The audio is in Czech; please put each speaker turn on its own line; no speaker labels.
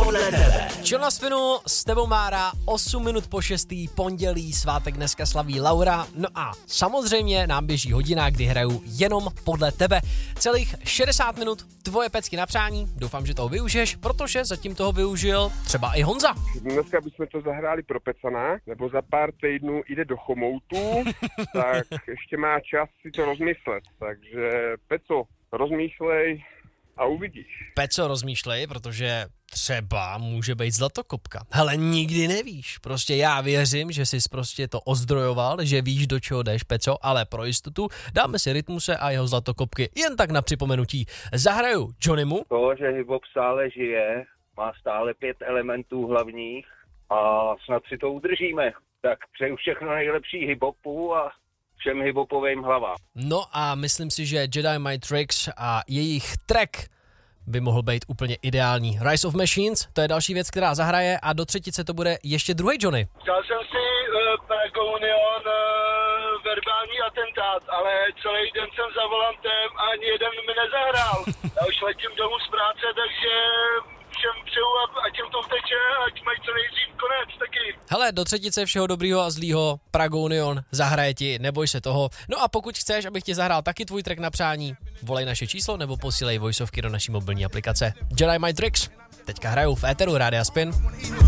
podle tebe.
Chill na spinu, s tebou Mára, 8 minut po 6. pondělí, svátek dneska slaví Laura. No a samozřejmě nám běží hodina, kdy hraju jenom podle tebe. Celých 60 minut tvoje pecky na přání. Doufám, že toho využiješ, protože zatím toho využil třeba i Honza.
Dneska bychom to zahráli pro Pecana, nebo za pár týdnů jde do Chomoutu, tak ještě má čas si to rozmyslet. Takže Peco, rozmýšlej a uvidíš.
Peco, rozmýšlej, protože třeba může být zlatokopka. Hele, nikdy nevíš. Prostě já věřím, že jsi prostě to ozdrojoval, že víš, do čeho jdeš, Peco, ale pro jistotu dáme si Rytmuse a jeho zlatokopky jen tak na připomenutí. Zahraju Johnnymu.
To, že hip-hop stále žije, má stále 5 elementů hlavních a snad si to udržíme. Tak přeju všechno nejlepší hip-hopu a všem hip-hopovým hlavám.
No a myslím si, že Jedi My Tricks a jejich track by mohl být úplně ideální. Rise of Machines, to je další věc, která zahraje a do třetice to bude ještě druhý Johnny.
Chtěl jsem si Pregonion verbální atentát, ale celý den jsem za volantem a ani jeden mi nezahrál. Já už letím domů z práce, takže všem přeju, ať jim to vteče, ať mají co nejdřív konec taky.
Hele, do třetice všeho dobrýho a zlýho, Pragonion zahraje ti, neboj se toho. No a pokud chceš, abych ti zahrál taky tvůj track na přání, volej naše číslo nebo posílej voiceovky do naší mobilní aplikace. Jedi My Tricks, teďka hraju v éteru Rádia Spin.